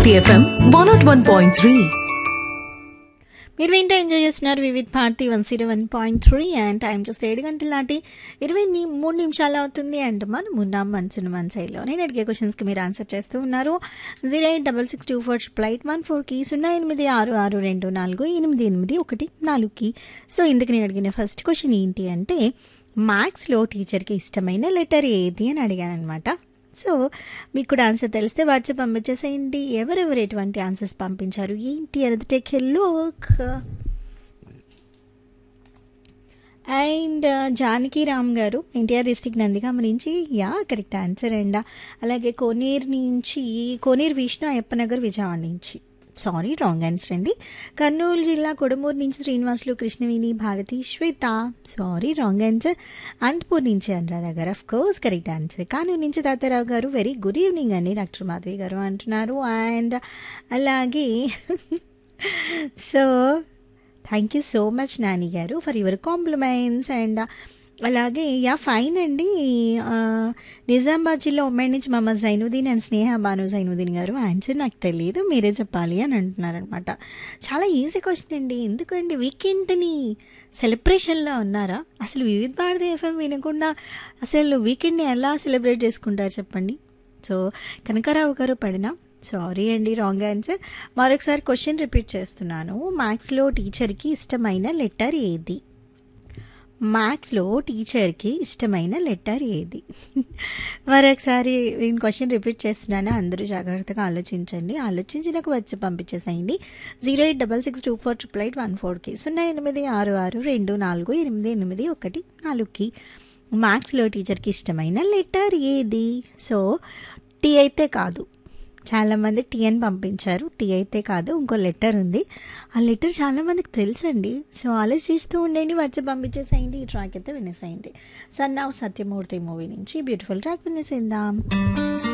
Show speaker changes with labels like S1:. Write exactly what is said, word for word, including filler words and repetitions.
S1: Bharati FM one not one point three.
S2: మీరు వింటే enjoy చేస్తున్నారు Vividh Bharati one zero one point three and time చూస్తే ఏడు గంటల నాటి ఇరవై ని- మూడు నిమిషాలు అవుతుంది. అండ్ మనం ఉన్నాం మనసును మనసైలో. నేను అడిగే క్వశ్చన్స్కి మీరు ఆన్సర్ చేస్తూ ఉన్నారు. Zero eight double six two four triple one ఫోర్కి సున్నా ఎనిమిది ఆరు ఆరు రెండు నాలుగు ఎనిమిది ఎనిమిది ఒకటి నాలుగుకి. సో ఇందుకు నేను అడిగిన ఫస్ట్ క్వశ్చన్ ఏంటి అంటే, మ్యాథ్స్లో టీచర్కి ఇష్టమైన లెటర్ ఏది అని అడిగాను అనమాట. సో మీకు కూడా ఆన్సర్ తెలిస్తే వాట్సాప్ పంపించేసేయండి. ఎవరెవరు ఎటువంటి ఆన్సర్స్ పంపించారు ఏంటి అనేది take a look. And Janaki Ram గారు ఎన్టీఆర్ డిస్టిక్ నందిగామ నుంచి, యా కరెక్ట్ ఆన్సర్ అండ్ అలాగే కోనేరు నుంచి కోనేరు విష్ణు అయ్యప్పనగర్ విజయవాడ నుంచి, సారీ రాంగ్ ఆన్సర్ అండి. కర్నూలు జిల్లా కొడమూరు నుంచి శ్రీనివాసులు కృష్ణవేణి భారతి శ్వేత, సారీ రాంగ్ ఆన్సర్. అనంతపూర్ నుంచి అనురాధ గారు, of course correct answer. Kanuru నుంచి తాతారావు గారు, వెరీ గుడ్ ఈవినింగ్ అండి డాక్టర్ మాధవి గారు అంటున్నారు. అండ్ అలాగే so thank you so much Nani గారు ఫర్ యువర్ కాంప్లిమెంట్స్. అండ్ అలాగే యా ఫైన్ అండి. ఆ, నిజామాబాద్ జిల్లా ఉమ్మడి నుంచి మహమ్మద్ జైనుద్దీన్ అండ్ స్నేహ బాను జైనుద్దీన్ గారు, ఆన్సర్ నాకు తెలియదు మీరే చెప్పాలి అని అంటున్నారనమాట. చాలా ఈజీ క్వశ్చన్ అండి. ఎందుకండి వీకెండ్ని సెలబ్రేషన్లో ఉన్నారా? అసలు వివిధ భారతి ఎఫ్ఎం వినకుండా అసలు వీకెండ్ని ఎలా సెలబ్రేట్ చేసుకుంటారు చెప్పండి. సో కనకారావు గారు పడిన, సారీ అండి రాంగ్ ఆన్సర్. మరొకసారి క్వశ్చన్ రిపీట్ చేస్తున్నాను. మ్యాథ్స్లో టీచర్కి ఇష్టమైన లెటర్ ఏది? మ్యాథ్స్లో టీచర్కి ఇష్టమైన లెటర్ ఏది? మరొకసారి నేను క్వశ్చన్ రిపీట్ చేస్తున్నాను, అందరూ జాగ్రత్తగా ఆలోచించండి. ఆలోచించి నాకు వచ్చి పంపించేసేయండి. Zero eight double six two four triple eight one ఫోర్కి సున్నా ఎనిమిది ఆరు ఆరు రెండు నాలుగు ఎనిమిది ఎనిమిది ఒకటి నాలుగుకి. మ్యాథ్స్లో టీచర్కి ఇష్టమైన లెటర్ ఏది? సో టీ అయితే కాదు, చాలామంది టీ అని పంపించారు. టీ అయితే కాదు, ఇంకో లెటర్ ఉంది. ఆ లెటర్ చాలామందికి తెలుసండి. సో ఆలోచిస్తూ ఉండండి, వాట్సాప్ పంపించేసేయండి. ఈ ట్రాక్ అయితే వినేసేయండి. సన్నావ్ సత్యమూర్తి మూవీ నుంచి బ్యూటిఫుల్ ట్రాక్ వినేసేద్దాం.